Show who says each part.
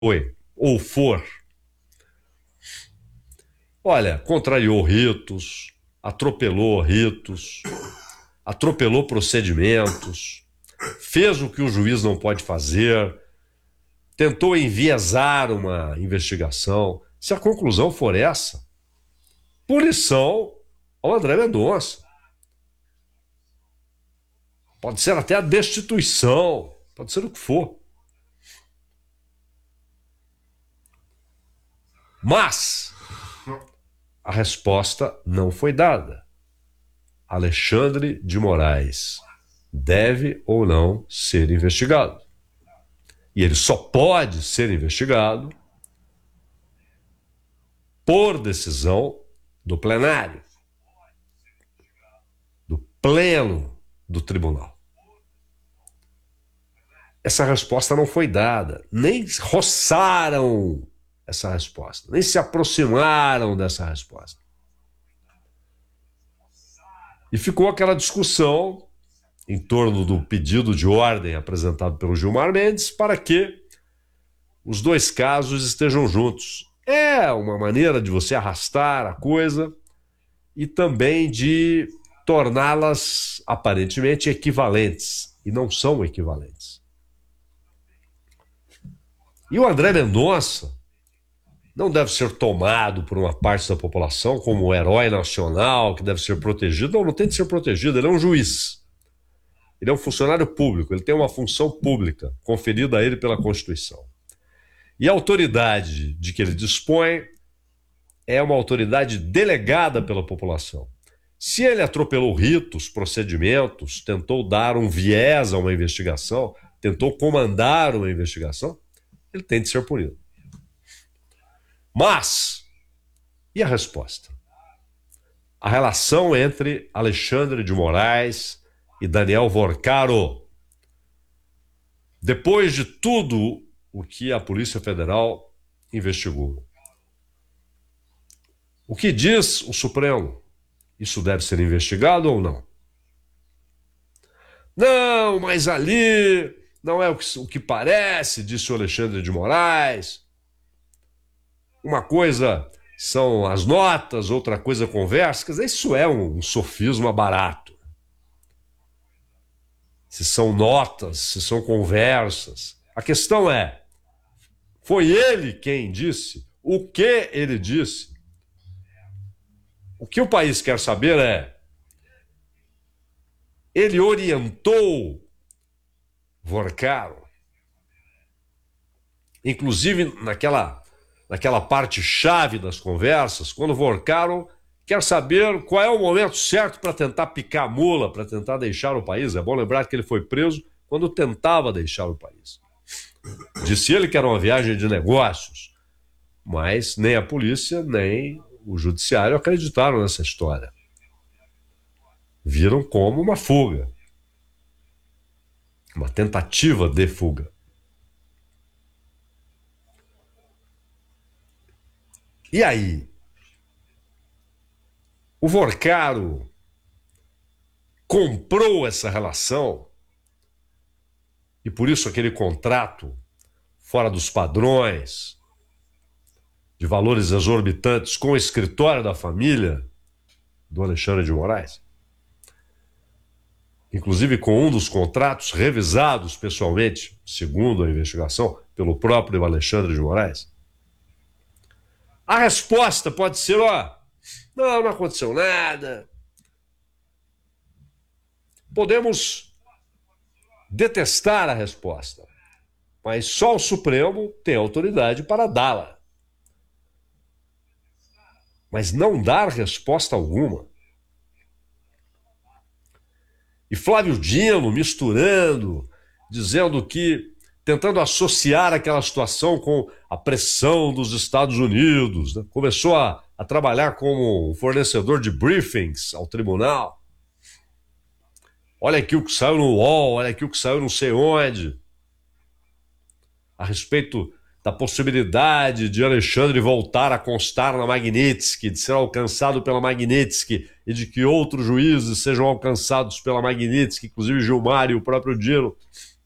Speaker 1: foi ou for, olha, contrariou ritos, atropelou procedimentos, fez o que o juiz não pode fazer, tentou enviesar uma investigação. Se a conclusão for essa, punição ao André Mendonça. Pode ser até a destituição, pode ser o que for. Mas a resposta não foi dada. Alexandre de Moraes deve ou não ser investigado. E ele só pode ser investigado por decisão do plenário, do pleno do tribunal. Essa resposta não foi dada, nem roçaram essa resposta, nem se aproximaram dessa resposta. E ficou aquela discussão em torno do pedido de ordem apresentado pelo Gilmar Mendes para que os dois casos estejam juntos. É uma maneira de você arrastar a coisa e também de torná-las aparentemente equivalentes, e não são equivalentes. E o André Mendonça não deve ser tomado por uma parte da população como um herói nacional que deve ser protegido. Não, não tem de ser protegido, ele é um juiz. Ele é um funcionário público, ele tem uma função pública conferida a ele pela Constituição. E a autoridade de que ele dispõe é uma autoridade delegada pela população. Se ele atropelou ritos, procedimentos, tentou dar um viés a uma investigação, tentou comandar uma investigação, ele tem de ser punido. Mas, e a resposta? A relação entre Alexandre de Moraes e Daniel Vorcaro. Depois de tudo o que a Polícia Federal investigou. O que diz o Supremo? Isso deve ser investigado ou não? Não, mas ali não é o que parece, disse o Alexandre de Moraes. Uma coisa são as notas, outra coisa conversa. Quer dizer, isso é um sofisma barato. Se são notas, se são conversas. A questão é, foi ele quem disse? O que ele disse? O que o país quer saber é, ele orientou Vorcaro, inclusive naquela parte chave das conversas, quando Vorcaro quer saber qual é o momento certo para tentar picar a mula, para tentar deixar o país. É bom lembrar que ele foi preso quando tentava deixar o país. Disse ele que era uma viagem de negócios, mas nem a polícia, nem o judiciário acreditaram nessa história. Viram como uma fuga, uma tentativa de fuga. E aí? O Vorcaro comprou essa relação e por isso aquele contrato fora dos padrões, de valores exorbitantes com o escritório da família do Alexandre de Moraes, inclusive com um dos contratos revisados pessoalmente, segundo a investigação, pelo próprio Alexandre de Moraes. A resposta pode ser, não aconteceu nada. Podemos detestar a resposta, mas só o Supremo tem autoridade para dá-la. Mas não dar resposta alguma. E Flávio Dino misturando, dizendo que, tentando associar aquela situação com a pressão dos Estados Unidos, né? Começou a trabalhar como um fornecedor de briefings ao tribunal. Olha aqui o que saiu no UOL, olha aqui o que saiu não sei onde, a respeito da possibilidade de Alexandre voltar a constar na Magnitsky, de ser alcançado pela Magnitsky e de que outros juízes sejam alcançados pela Magnitsky, inclusive Gilmar e o próprio Dino.